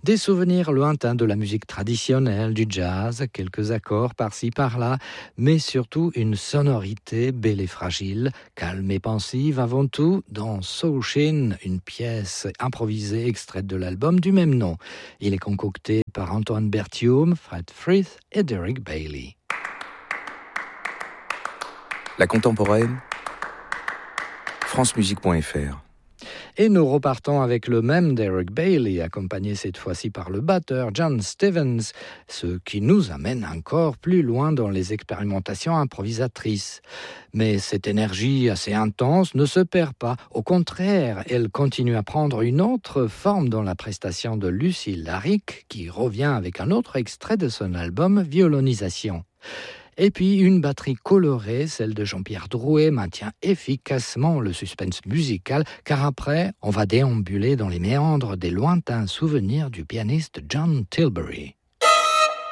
Des souvenirs lointains de la musique traditionnelle, du jazz, quelques accords par-ci par-là, mais surtout une sonorité belle et fragile, calme et pensive avant tout dans Soul Shin, une pièce improvisée extraite de l'album du même nom. Il est concocté par Antoine Berthiaume, Fred Frith et Derek Bailey. La contemporaine, francemusique.fr. Et nous repartons avec le même Derek Bailey, accompagné cette fois-ci par le batteur John Stevens, ce qui nous amène encore plus loin dans les expérimentations improvisatrices. Mais cette énergie assez intense ne se perd pas. Au contraire, elle continue à prendre une autre forme dans la prestation de Lucy Larrick, qui revient avec un autre extrait de son album Violonisation. Et puis une batterie colorée, celle de Jean-Pierre Drouet, maintient efficacement le suspense musical, car après, on va déambuler dans les méandres des lointains souvenirs du pianiste John Tilbury.